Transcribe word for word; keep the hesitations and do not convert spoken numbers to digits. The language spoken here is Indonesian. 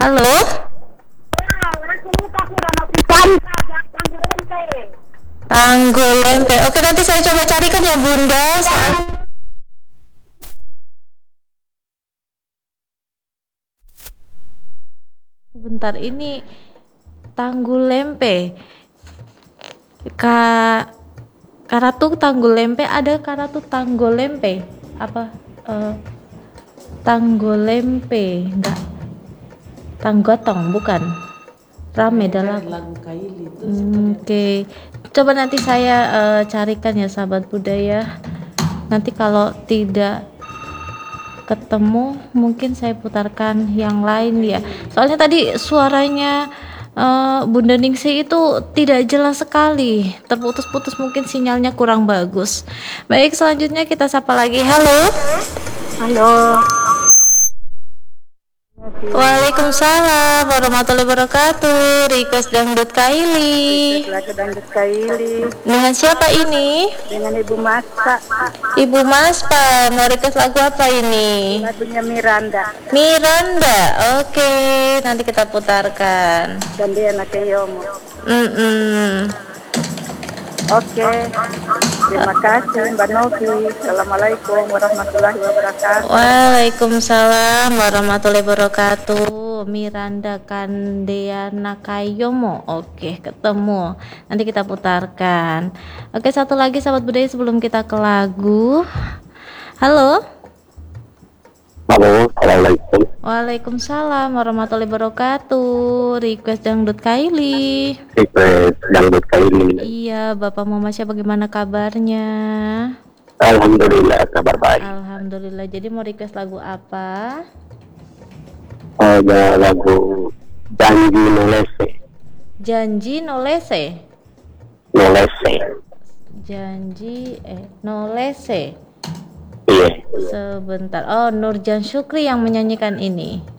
Halo? Tanggul Lempe. Oke, nanti saya coba carikan ya Bunda. Sebentar, ini Tanggul Lempe. Ka Karatu Tanggul Lempe, ada Karatu Tanggul Lempe. Apa? Uh, Tanggul Lempe, enggak. Tanggotong, bukan. Rame dalam lagu Kaili itu. Hmm, Oke, okay. Coba nanti saya uh, carikan ya sahabat budaya. Nanti kalau tidak ketemu mungkin saya putarkan yang lain ya. Soalnya tadi suaranya uh, Bunda Ningsih itu tidak jelas sekali, terputus-putus, mungkin sinyalnya kurang bagus. Baik, selanjutnya kita sapa lagi. Halo. Halo. Waalaikumsalam warahmatullahi wabarakatuh. Request dangdut Kaili. Request dangdut Kaili. Dengan siapa ini? Dengan Ibu Maspa. Ibu Maspa, mau request lagu apa ini? Lagunya Miranda. Miranda, oke, okay. Nanti kita putarkan. Dan dia anak Yomo. Mm -mm. Oke, okay. Terima kasih Mbak Novi. Assalamualaikum warahmatullahi wabarakatuh. Waalaikumsalam warahmatullahi wabarakatuh. Miranda Kandeana Kayomo. Oke, ketemu. Nanti kita putarkan. Oke, satu lagi sahabat budaya sebelum kita ke lagu. Halo. Halo, assalamualaikum. Waalaikumsalam warahmatullahi wabarakatuh. Request dangdut Kaili. Request dangdut Kaili. Iya, Bapak Muhammad, bagaimana kabarnya? Alhamdulillah, kabar baik. Alhamdulillah. Jadi mau request lagu apa? Oh, ya, lagu Janji Nolese. Janji Nolese. Nolese. Janji eh Nolese. Iya. Sebentar. Oh, Nurjan Syukri yang menyanyikan ini.